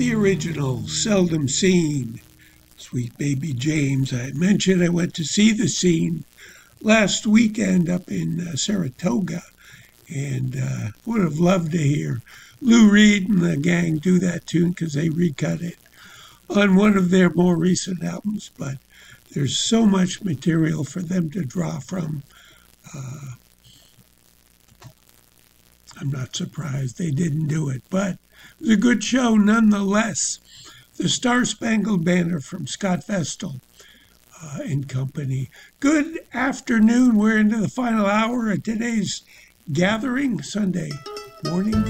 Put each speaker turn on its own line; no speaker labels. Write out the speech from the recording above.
the original, seldom seen. Sweet Baby James. I had mentioned I went to see the scene last weekend up in Saratoga, and would have loved to hear Lou Reed and the gang do that tune because they recut it on one of their more recent albums. But there's so much material for them to draw from. I'm not surprised they didn't do it, but it was a good show nonetheless. The Star Spangled Banner from Scott Vestal and company. Good afternoon. We're into the final hour of today's gathering, Sunday morning.